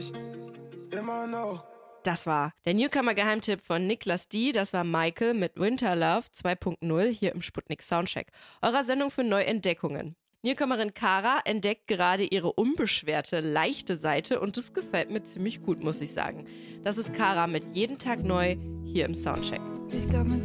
ich immer noch. Das war der Newcomer-Geheimtipp von Niklas D. Das war Michael mit Winter Love 2.0 hier im Sputnik Soundcheck, eurer Sendung für Neuentdeckungen. Newcomerin Kara entdeckt gerade ihre unbeschwerte, leichte Seite und das gefällt mir ziemlich gut, muss ich sagen. Das ist Kara mit Jeden Tag neu hier im Soundcheck. Ich glaub,